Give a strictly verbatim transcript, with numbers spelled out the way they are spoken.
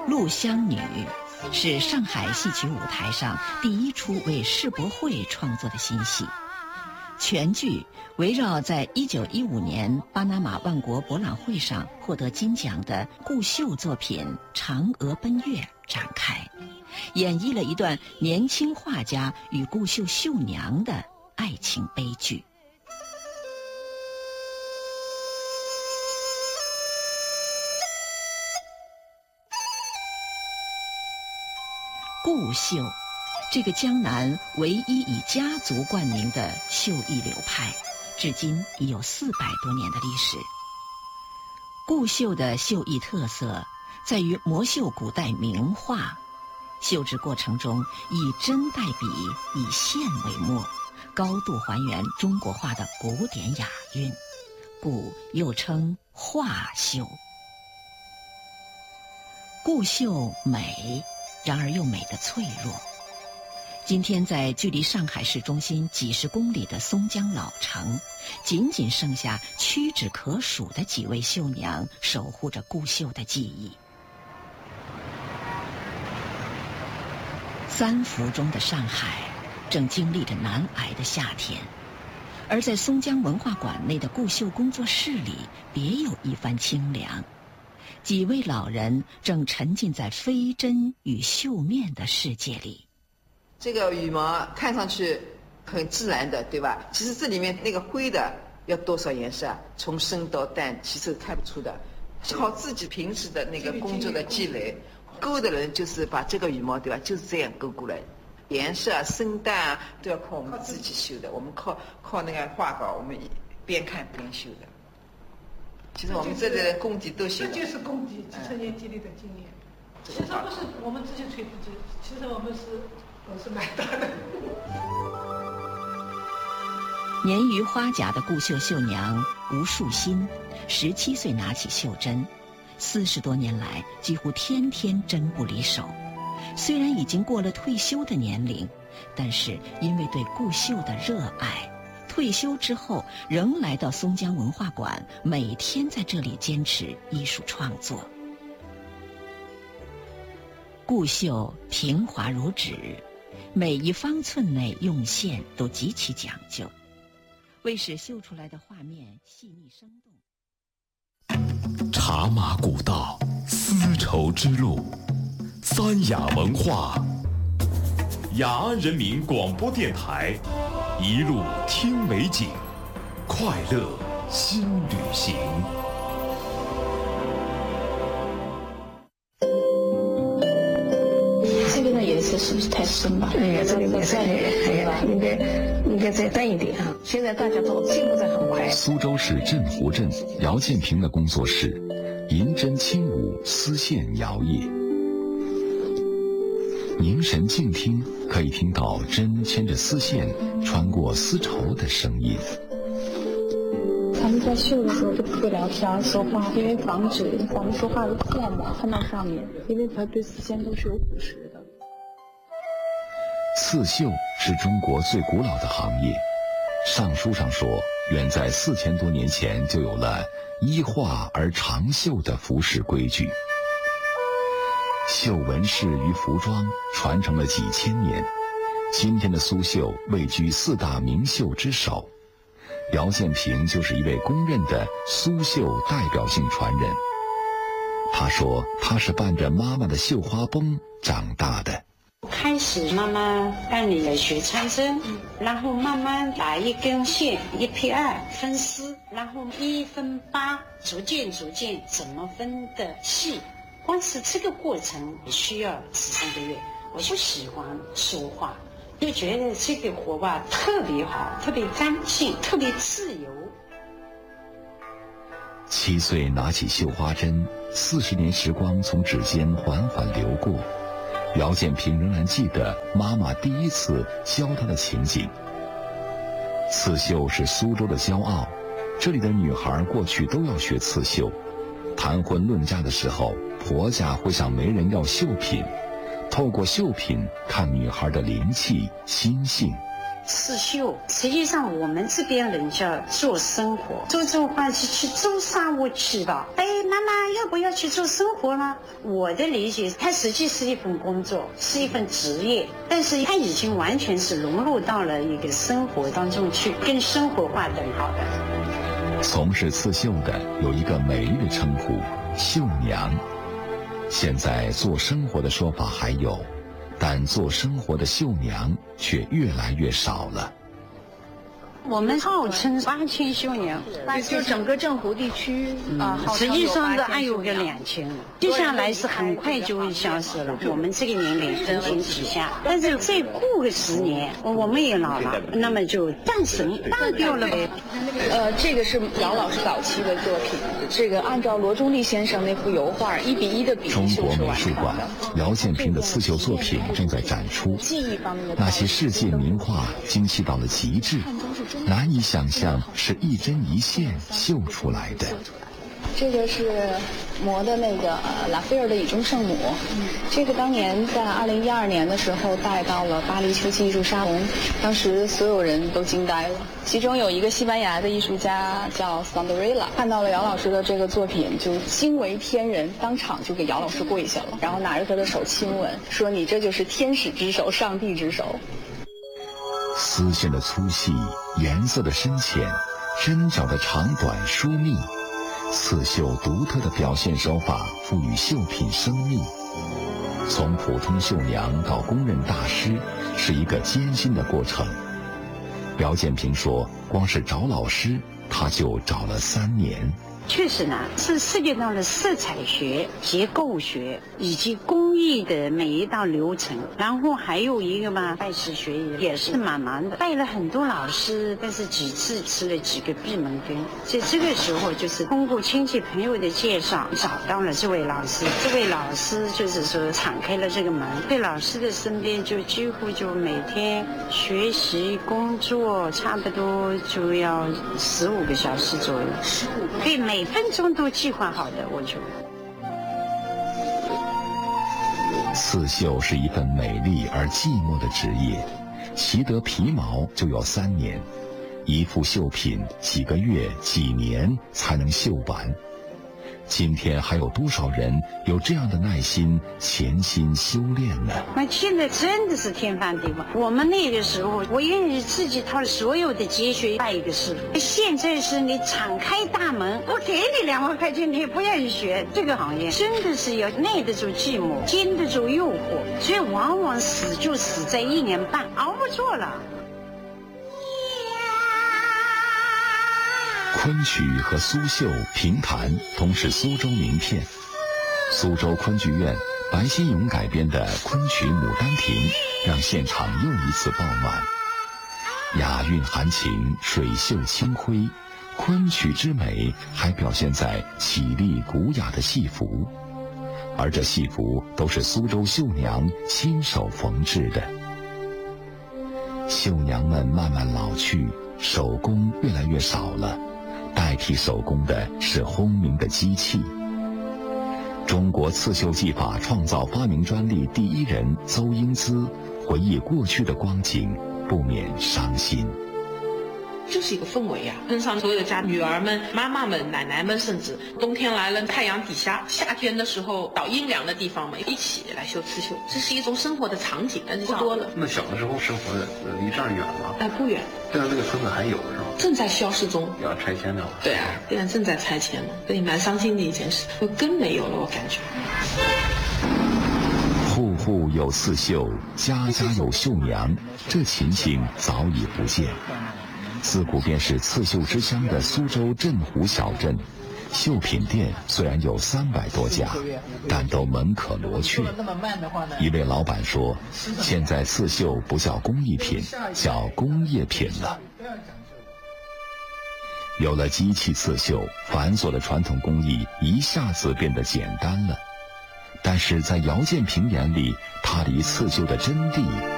陆湘女是上海戏曲舞台上第一出为世博会创作的新戏。全剧围绕在一九一五年巴拿马万国博览会上获得金奖的顾秀作品《嫦娥奔月》展开，演绎了一段年轻画家与顾秀绣娘的爱情悲剧。顾秀，这个江南唯一以家族冠名的绣艺流派，至今已有四百多年的历史。顾秀的绣艺特色在于摹绣古代名画，绣制过程中以针代笔，以线为墨，高度还原中国画的古典雅韵，故又称画绣。顾秀美，然而又美得脆弱。今天在距离上海市中心几十公里的松江老城，仅仅剩下屈指可数的几位绣娘守护着顾秀的技艺。三伏中的上海正经历着难挨的夏天，而在松江文化馆内的顾秀工作室里别有一番清凉。几位老人正沉浸在飞针与绣面的世界里。 这个羽毛看上去很自然的，对吧？其实这里面那个灰的要多少颜色啊？从深到淡，其实看不出的，靠自己平时的那个工作的积累。勾的人就是把这个羽毛，对吧？就是这样勾过来，颜色啊、深淡啊都要靠我们自己绣的。我们靠靠那个画稿，我们边看边绣的。其实我们这里的功底都行， 这就是功底，几十年积累的经验。其实不是我们自己吹自己，其实我们是都是买大的。 年逾花甲的顾秀绣娘吴树新，十七岁拿起绣针，四十多年来几乎天天针不离手。虽然已经过了退休的年龄，但是因为对顾秀的热爱，退休之后仍来到松江文化馆，每天在这里坚持艺术创作。顾绣平滑如纸，每一方寸内用线都极其讲究，为使绣出来的画面细腻生动。 茶马古道，丝绸之路，三雅文化，雅安人民广播电台，一路听美景，快乐新旅行。 这个的颜色是不是太深了？哎呀，这个颜色哎呀，应该应该再淡一点啊！现在大家都进步得很快。 苏州市镇湖镇姚建平的工作室，银针轻舞，丝线摇曳。凝神静听，可以听到针牵着丝线穿过丝绸的声音。 他们在绣的时候就不会聊天说话，因为防止咱们说话的唾沫喷到上面，因为它对丝线都是有腐蚀的。 刺绣是中国最古老的行业，尚书上说，远在四千多年前就有了依画而长绣的服饰规矩。绣纹饰与服装传承了几千年，今天的苏绣位居四大名绣之首。姚建平就是一位公认的苏绣代表性传人。他说他是伴着妈妈的绣花崩长大的。 开始妈妈带你来学穿针，然后慢慢打一根线，一撇二分丝，然后一分八，逐渐逐渐怎么分的细。光是这个过程需要十三个月。我就喜欢说话，就觉得这个活吧特别好，特别干净，特别自由。 七岁拿起绣花针，四十年时光从指尖缓缓流过。姚建平仍然记得妈妈第一次教他的情景。刺绣是苏州的骄傲，这里的女孩过去都要学刺绣。谈婚论嫁的时候，婆家会向媒人要绣品，透过绣品看女孩的灵气心性。 刺绣实际上我们这边人叫做生活，做这话是去做啥我去的，哎， 妈妈要不要去做生活了？我的理解，它实际是一份工作，是一份职业，但是它已经完全是融入到了一个生活当中去，跟生活划等号的。 从事刺绣的有一个美丽的称呼——绣娘。现在做生活的说法还有，但做生活的绣娘却越来越少了。 我们号称八千绣娘， 就整个镇湖地区啊， 实际上的还有个两千，接下来是很快就会消失了。我们这个年龄人行旗下，但是再过个十年，我们也老了，那么就断神断掉了呗。 呃，这个是姚老师早期的作品，这个按照罗中立先生那幅油画一比一的比例中国美术馆姚建平的刺绣作品正在展出， 技艺方面的那些世界名画精细到了极致，难以想象是一针一线绣出来的。 这个是磨的那个呃拉斐尔的《以中圣母》，这个当年在二零一二年的时候带到了巴黎秋季艺术沙龙，当时所有人都惊呆了。其中有一个西班牙的艺术家叫桑德瑞拉，看到了姚老师的这个作品就惊为天人，当场就给姚老师跪下了，然后拿着他的手亲吻，说你这就是天使之手，上帝之手。 丝线的粗细，颜色的深浅，针脚的长短疏密，刺绣独特的表现手法赋予绣品生命。从普通绣娘到公认大师，是一个艰辛的过程。姚建平说，光是找老师，他就找了三年。 确实呢，是涉及到了色彩学、结构学以及工艺的每一道流程，然后还有一个嘛，拜师学艺也是蛮难的，拜了很多老师，但是几次吃了几个闭门羹。所以这个时候就是通过亲戚朋友的介绍，找到了这位老师。这位老师就是说敞开了这个门，在老师的身边就几乎就每天学习工作，差不多就要十五个小时左右，十五个对每。每分钟都计划好的，我觉得。 刺绣是一份美丽而寂寞的职业，习得皮毛就要三年，一幅绣品几个月、几年才能绣完。今天还有多少人有这样的耐心潜心修炼呢？ 那现在真的是天翻地覆。我们那个时候，我愿意自己掏所有的积蓄拜一个师傅。现在是你敞开大门，我给你两万块钱，你也不愿意学。这个行业真的是要耐得住寂寞，经得住诱惑，所以往往死就死在一年半，熬不住了。 昆曲和苏绣、评弹同是苏州名片。苏州昆剧院白先勇改编的昆曲《牡丹亭》让现场又一次爆满。雅韵含情，水袖清辉，昆曲之美还表现在绮丽古雅的戏服，而这戏服都是苏州绣娘亲手缝制的。绣娘们慢慢老去，手工越来越少了，代替手工的是轰鸣的机器。中国刺绣技法创造发明专利第一人邹英姿回忆过去的光景，不免伤心。 就是一个氛围呀、啊，碰上所有家女儿们、妈妈们、奶奶们，甚至冬天来了，太阳底下；夏天的时候到阴凉的地方嘛，一起来绣刺绣，这是一种生活的场景，但是不多了。 那小的时候生活的离这儿远吗？ 哎，不远。 这样这个村子还有是吧？ 正在消失中， 要拆迁的了。 对啊，现在正在拆迁了，所以蛮伤心的一件事，就根没有了，我感觉。 户户有刺绣，家家有绣娘，这情形早已不见。自古便是刺绣之乡的苏州镇湖小镇，绣品店虽然有三百多家，但都门可罗雀。一位老板说，现在刺绣不叫工艺品，叫工业品了。有了机器刺绣，繁琐的传统工艺一下子变得简单了。但是在姚建平眼里，他离刺绣的真谛